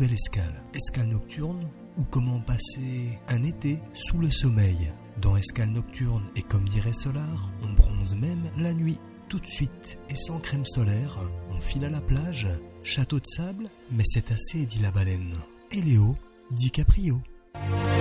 nouvelle escale. Escale nocturne ou comment passer un été sous le sommeil. Dans Escale nocturne et comme dirait Solar, on bronze même la nuit. Tout de suite et sans crème solaire, on file à la plage, château de sable, mais c'est assez, dit la baleine. Et Léo dit Caprio.